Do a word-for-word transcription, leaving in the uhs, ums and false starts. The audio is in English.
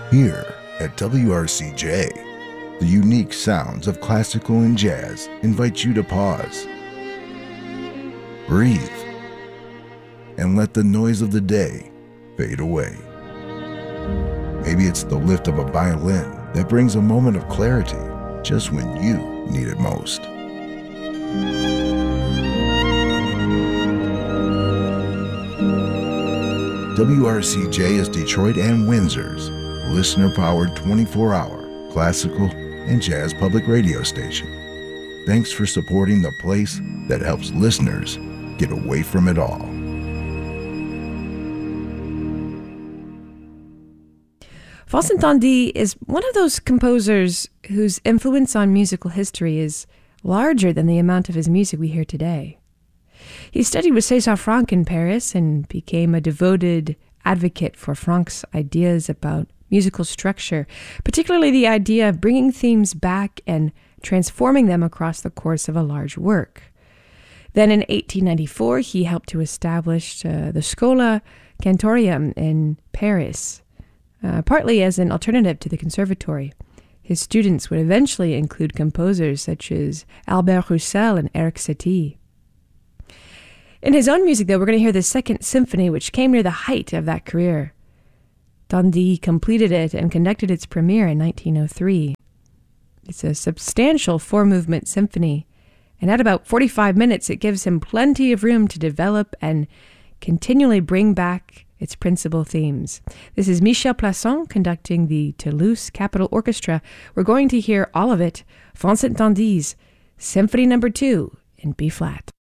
Here at W R C J, the unique sounds of classical and jazz invite you to pause, breathe, and let the noise of the day fade away. Maybe it's the lift of a violin that brings a moment of clarity just when you need it most. W R C J is Detroit and Windsor's listener-powered twenty-four hour classical and jazz public radio station. Thanks for supporting the place that helps listeners get away from it all. Vincent Tandy is one of those composers whose influence on musical history is larger than the amount of his music we hear today. He studied with César Franck in Paris and became a devoted advocate for Franck's ideas about musical structure, particularly the idea of bringing themes back and transforming them across the course of a large work. Then in eighteen ninety-four, he helped to establish uh, the Schola Cantorium in Paris, uh, partly as an alternative to the conservatory. His students would eventually include composers such as Albert Roussel and Eric Satie. In his own music, though, we're going to hear the Second Symphony, which came near the height of that career. Tandy completed it and conducted its premiere in nineteen oh three. It's a substantial four-movement symphony, and at about forty-five minutes, it gives him plenty of room to develop and continually bring back its principal themes. This is Michel Plasson conducting the Toulouse Capitol Orchestra. We're going to hear all of it, Vincent Tandy's Symphony Number Two in B-flat.